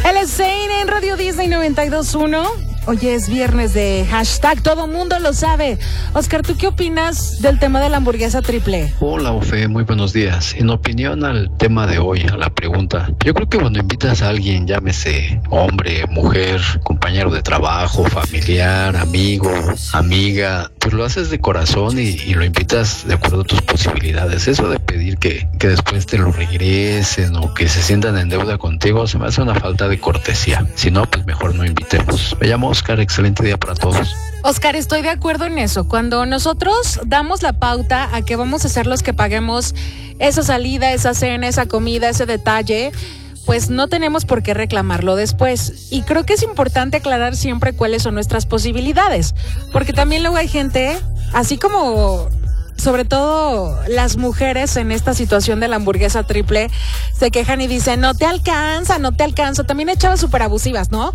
Él es Zayn en Radio Disney 92.1. Hoy es viernes de hashtag, todo mundo lo sabe. Oscar, ¿tú qué opinas del tema de la hamburguesa triple? Hola, Ofe, muy buenos días. En opinión al tema de hoy, a la pregunta, yo creo que cuando invitas a alguien, llámese hombre, mujer, compañero de trabajo, familiar, amigo, amiga, pues lo haces de corazón y lo invitas de acuerdo a tus posibilidades. Eso de pedir que después te lo regresen o que se sientan en deuda contigo, se me hace una falta de cortesía. Si no, pues mejor no invitemos. Me llamo Oscar, excelente día para todos. Oscar, estoy de acuerdo en eso. Cuando nosotros damos la pauta a que vamos a ser los que paguemos esa salida, esa cena, esa comida, ese detalle, pues no tenemos por qué reclamarlo después. Y creo que es importante aclarar siempre cuáles son nuestras posibilidades, porque también luego hay gente, así como sobre todo las mujeres en esta situación de la hamburguesa triple, se quejan y dicen, no te alcanza. También hay chavas súper abusivas, ¿no?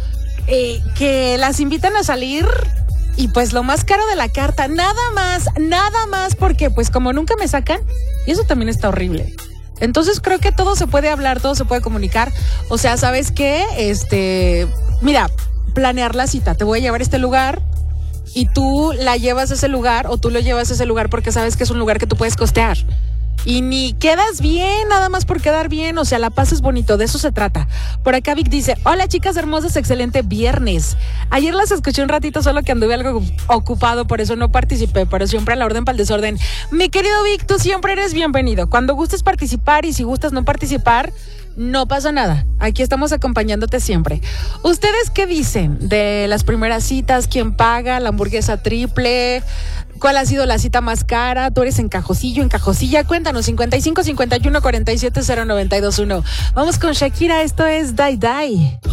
Que las invitan a salir y pues lo más caro de la carta, nada más, porque pues como nunca me sacan, y eso también está horrible. Entonces creo que todo se puede hablar, todo se puede comunicar. O sea, ¿sabes qué? Mira, planear la cita, te voy a llevar a este lugar y tú la llevas a ese lugar o tú lo llevas a ese lugar porque sabes que es un lugar que tú puedes costear. Y ni quedas bien, nada más por quedar bien, o sea, la pasas bonito, de eso se trata. Por acá Vic dice, hola chicas hermosas, excelente viernes. Ayer las escuché un ratito, solo que anduve algo ocupado, por eso no participé, pero siempre a la orden para el desorden. Mi querido Vic, tú siempre eres bienvenido. Cuando gustes participar y si gustas no participar, no pasa nada. Aquí estamos acompañándote siempre. ¿Ustedes qué dicen de las primeras citas? ¿Quién paga la hamburguesa triple? ¿Cuál ha sido la cita más cara? ¿Tú eres encajosillo, encajosilla? Cuéntanos, 55 51 47 0921. Vamos con Shakira, esto es Die Die.